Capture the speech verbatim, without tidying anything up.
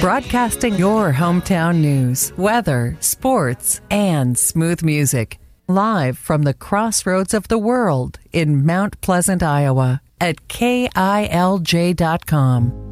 Broadcasting your hometown news, weather, sports, and smooth music. Live from the crossroads of the world in Mount Pleasant, Iowa at K I L J dot com.